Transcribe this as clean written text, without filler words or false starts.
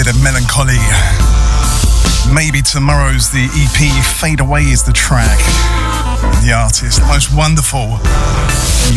bit of melancholy. Maybe Tomorrow's the EP, Fade Away is the track. The artist, most wonderful